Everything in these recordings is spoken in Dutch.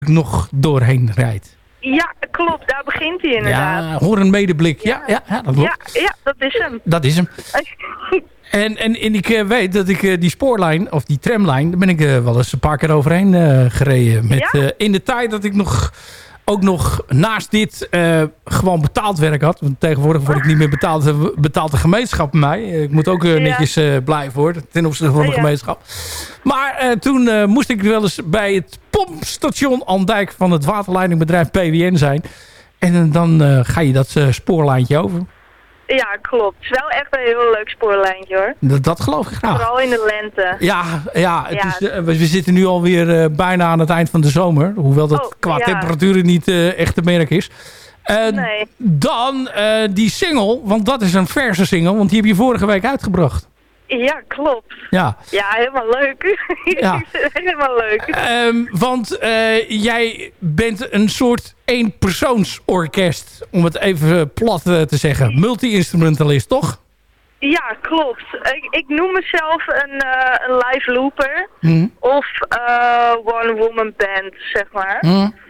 nog doorheen rijdt. Ja, klopt. Daar begint hij inderdaad. Ja, hoor een medeblik. Ja, dat klopt. Ja, dat is hem. Dat is hem. En ik weet dat ik die spoorlijn, of die tramlijn, daar ben ik wel eens een paar keer overheen gereden. Met, in de tijd dat ik ook nog naast dit gewoon betaald werk had. Want tegenwoordig word ik niet meer betaald de gemeenschap bij mij. Ik moet ook netjes blijven hoor, ten opzichte van de gemeenschap. Maar toen moest ik wel eens bij het pompstation Andijk van het waterleidingbedrijf PWN zijn. En dan ga je dat spoorlijntje over. Ja, klopt. Het is wel echt een heel leuk spoorlijntje hoor. Dat geloof ik graag. Vooral in de lente. Ja, we zitten nu alweer bijna aan het eind van de zomer. Hoewel dat qua temperaturen niet echt te merken is. Nee. Dan die single, want dat is een verse single. Want die heb je vorige week uitgebracht. Ja, klopt. Ja, helemaal leuk. Ja. Helemaal leuk. Want jij bent een soort eenpersoonsorkest, om het even plat te zeggen. Multi-instrumentalist, toch? Ja, klopt. Ik noem mezelf een live looper. Of one-woman band, zeg maar.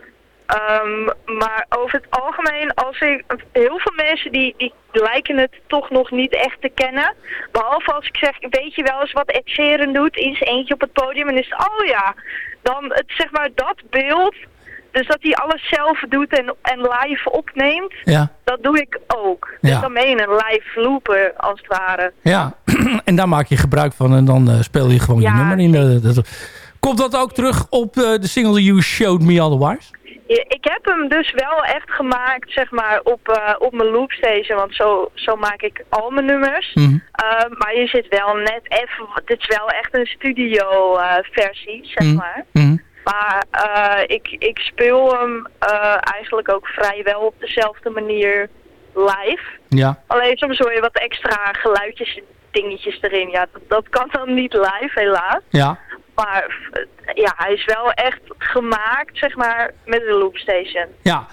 Maar over het algemeen, heel veel mensen die lijken het toch nog niet echt te kennen. Behalve als ik zeg, weet je wel eens wat Ed Sheeran doet? Is eentje op het podium en is dan zeg maar dat beeld. Dus dat hij alles zelf doet en live opneemt. Ja. Dat doe ik ook. Dus dan ben je een live looper, als het ware. Ja, en daar maak je gebruik van en dan speel je gewoon je nummer in. Komt dat ook terug op de single You Showed Me Otherwise? Ik heb hem dus wel echt gemaakt, zeg maar, op mijn loopstation, want zo maak ik al mijn nummers. Maar je zit wel net even, dit is wel echt een studio versie, zeg maar. Maar ik speel hem eigenlijk ook vrijwel op dezelfde manier live. Ja. Alleen soms hoor je wat extra geluidjes, dingetjes erin. Ja, dat kan dan niet live, helaas. Ja. Maar hij is wel echt gemaakt, zeg maar, met de loopstation. Ja,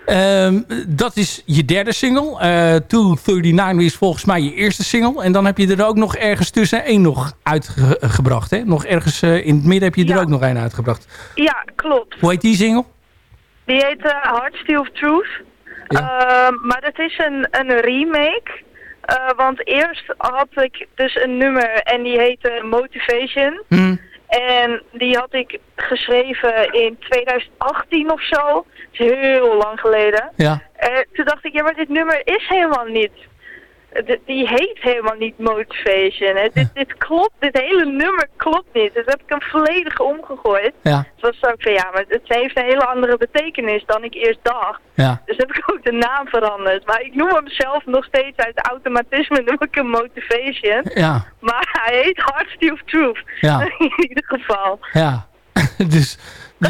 dat is je derde single. 239 is volgens mij je eerste single. En dan heb je er ook nog ergens tussenin nog uitgebracht, hè? Nog ergens in het midden heb je er ook nog een uitgebracht. Ja, klopt. Hoe heet die single? Die heet Heartsteel of Truth. Ja. Maar dat is een remake. Want eerst had ik dus een nummer en die heette Motivation. En die had ik geschreven in 2018 of zo. Dat is heel lang geleden. Ja. Toen dacht ik, maar dit nummer is helemaal niet. Die heet helemaal niet Motivation. Dit klopt, dit hele nummer klopt niet. Dus heb ik hem volledig omgegooid. Ja. Dus was ook van, maar het heeft een hele andere betekenis dan ik eerst dacht. Ja. Dus heb ik ook de naam veranderd. Maar ik noem hem zelf nog steeds uit automatisme, noem ik hem Motivation. Ja. Maar hij heet Heartsteel of Truth. Ja. In ieder geval. Ja. Dus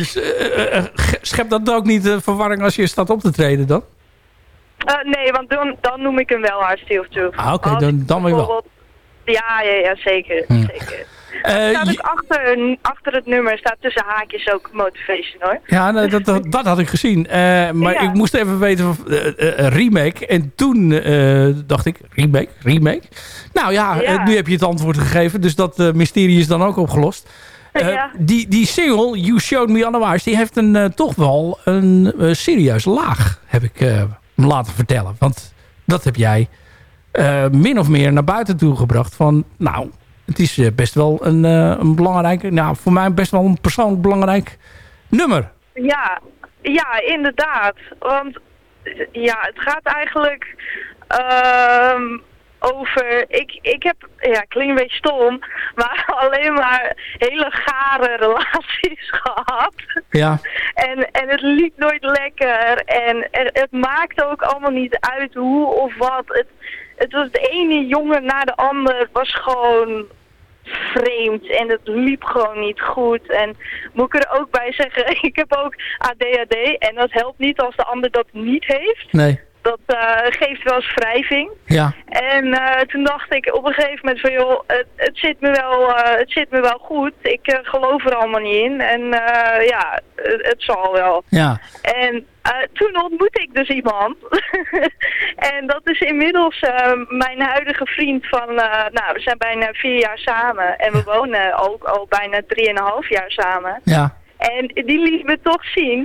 schept dat ook niet verwarring als je staat op te treden dan? Nee, want dan noem ik hem wel Heartsteel of Truth. Ah, oké, dan weer wel. Ja, zeker. Zeker. Staat ook achter het nummer, staat tussen haakjes ook Motivation, hoor. Ja, dat had ik gezien. Maar ik moest even weten, remake. En toen dacht ik, remake? Nou ja, nu heb je het antwoord gegeven. Dus dat mysterie is dan ook opgelost. Die single, You Showed Me Otherwise, die heeft toch wel een serieuze laag, heb ik me laten vertellen. Want dat heb jij min of meer naar buiten toe gebracht. Van, nou, het is best wel een belangrijk, nou, voor mij best wel een persoonlijk belangrijk nummer. Ja, inderdaad. Want het gaat eigenlijk over, ik heb, klinkt een beetje stom, maar alleen maar hele gare relaties gehad. Ja. En het liep nooit lekker en het maakte ook allemaal niet uit hoe of wat. Het was de ene jongen na de ander was gewoon vreemd en het liep gewoon niet goed. En moet ik er ook bij zeggen, ik heb ook ADHD en dat helpt niet als de ander dat niet heeft. Nee. Dat geeft wel eens wrijving. Ja. En toen dacht ik op een gegeven moment van, joh, het zit me wel goed. Ik geloof er allemaal niet in. En het zal wel. Ja. En toen ontmoette ik dus iemand. En dat is inmiddels mijn huidige vriend van, we zijn bijna 4 jaar samen. En we wonen ook al bijna 3,5 jaar samen. Ja. En die liet me toch zien